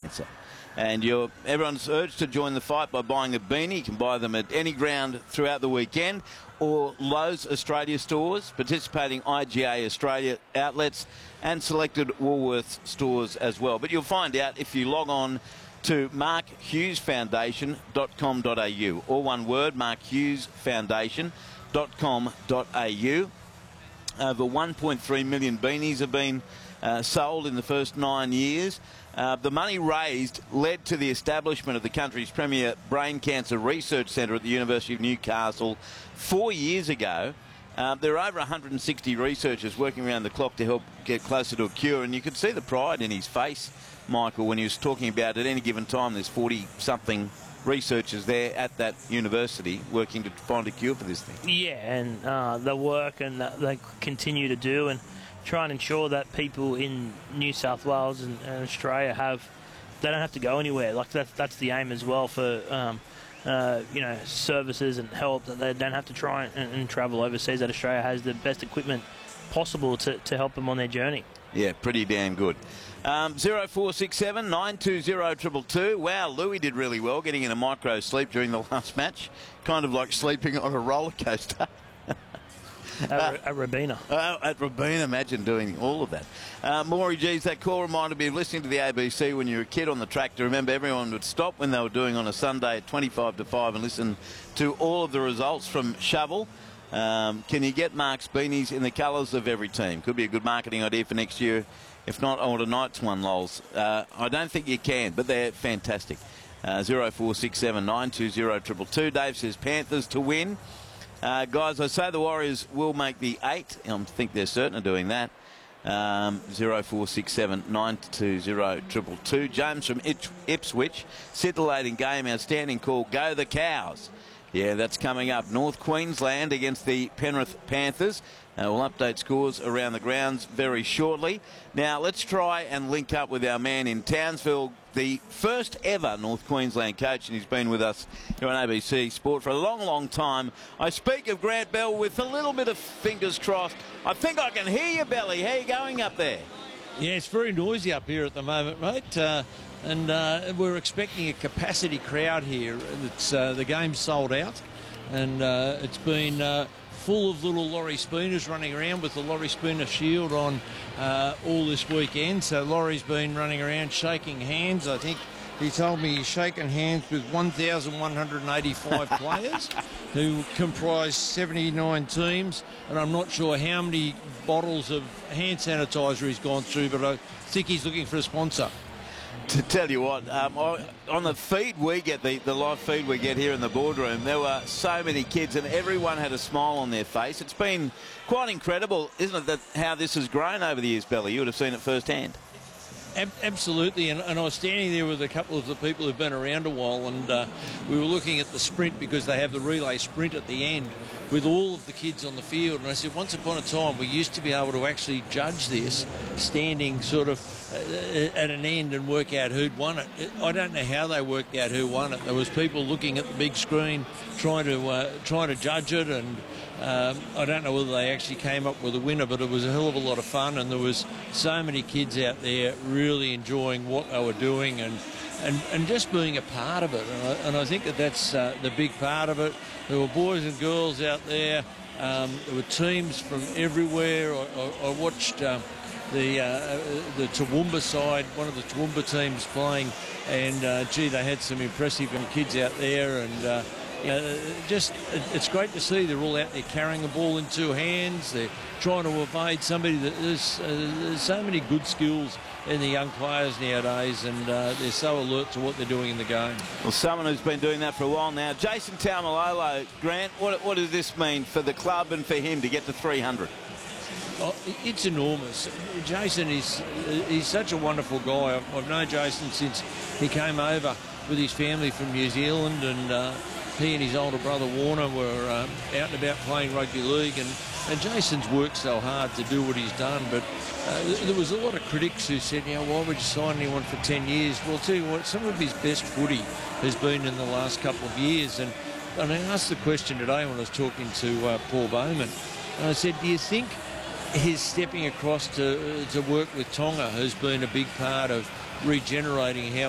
officer. And everyone's urged to join the fight by buying a beanie. You can buy them at any ground throughout the weekend or Lowe's Australia stores, participating IGA Australia outlets and selected Woolworths stores as well. But you'll find out if you log on to markhughesfoundation.com.au, or one word, markhughesfoundation.com.au. Over 1.3 million beanies have been sold in the first 9 years. The money raised led to the establishment of the country's premier brain cancer research centre at the University of Newcastle 4 years ago. There are over 160 researchers working around the clock to help get closer to a cure, and you could see the pride in his face, Michael, when he was talking about at any given time there's 40-something researchers there at that university working to find a cure for this thing. Yeah, and the work and they continue to do and try and ensure that people in New South Wales and Australia they don't have to go anywhere. Like that's the aim as well for services and help, that they don't have to try and travel overseas. That Australia has the best equipment possible to help them on their journey. Yeah, pretty damn good. 0467 920 222. Wow, Louis did really well getting in a micro sleep during the last match. Kind of like sleeping on a roller coaster. At Robina. At Robina, imagine doing all of that. Maury, geez, that call reminded me of listening to the ABC when you were a kid on the track. To remember, everyone would stop when they were doing on a Sunday at 25 to 5 and listen to all of the results from Shovel. Can you get Mark's beanies in the colours of every team? Could be a good marketing idea for next year. If not, I want a Knights one, lols. I don't think you can, but they're fantastic. 0467 920 222. Dave says Panthers to win. Guys, I say the Warriors will make the 8. I think they're certain of doing that. 0467 920 222. James from Ipswich. Scintillating game, outstanding call. Go the Cows. Yeah, that's coming up. North Queensland against the Penrith Panthers. We'll update scores around the grounds very shortly. Now, let's try and link up with our man in Townsville, the first ever North Queensland coach, and he's been with us here on ABC Sport for a long, long time. I speak of Grant Bell with a little bit of fingers crossed. I think I can hear you, Belly. How are you going up there? Yeah, it's very noisy up here at the moment, mate. And we're expecting a capacity crowd here. It's the game's sold out, and it's been full of little Laurie Spooners running around with the Laurie Spooner shield on all this weekend. So Laurie's been running around shaking hands. I think he told me he's shaken hands with 1,185 players who comprise 79 teams, and I'm not sure how many bottles of hand sanitizer he's gone through, but I think he's looking for a sponsor. To tell you what, on the feed we get, the live feed we get here in the boardroom, there were so many kids and everyone had a smile on their face. It's been quite incredible, isn't it, that how this has grown over the years, Belly? You would have seen it firsthand. Absolutely, and I was standing there with a couple of the people who've been around a while, and we were looking at the sprint, because they have the relay sprint at the end with all of the kids on the field, and I said, once upon a time we used to be able to actually judge this standing sort of at an end and work out who'd won it. I don't know how they worked out who won it. There was people looking at the big screen trying to judge it, and I don't know whether they actually came up with a winner, but it was a hell of a lot of fun, and there was so many kids out there really enjoying what they were doing and just being a part of it. And I think that's the big part of it. There were boys and girls out there. There were teams from everywhere. I watched the Toowoomba side, one of the Toowoomba teams playing, and they had some impressive young kids out there, and it's great to see they're all out there carrying the ball in two hands. They're trying to evade somebody. There's so many good skills in the young players nowadays, and they're so alert to what they're doing in the game. Well, someone who's been doing that for a while now. Jason Taumalolo, Grant, what does this mean for the club and for him to get to 300? Oh, it's enormous. Jason he's such a wonderful guy. I've known Jason since he came over with his family from New Zealand, and he and his older brother Warner were out and about playing rugby league, and Jason's worked so hard to do what he's done, but there was a lot of critics who said, why would you sign anyone for 10 years? Well, I'll tell you what, some of his best footy has been in the last couple of years, and I asked the question today when I was talking to Paul Bowman, and I said, do you think his stepping across to work with Tonga has been a big part of regenerating how